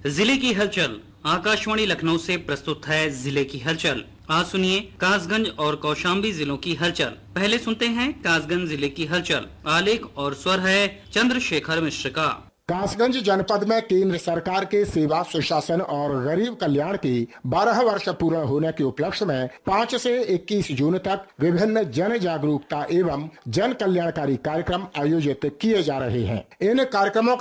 जिले की हलचल। आकाशवाणी लखनऊ से प्रस्तुत है जिले की हलचल। आज सुनिए कासगंज और कौशाम्बी जिलों की हलचल। पहले सुनते हैं कासगंज जिले की हलचल। आलेख और स्वर है चंद्रशेखर मिश्र का। कासगंज जनपद में केंद्र सरकार के सेवा सुशासन और गरीब कल्याण के 12 वर्ष पूर्ण होने के उपलक्ष्य में 5 से 21 जून तक विभिन्न जन जागरूकता एवं जन कल्याणकारी कार्यक्रम आयोजित किए जा रहे हैं। इन कार्यक्रमों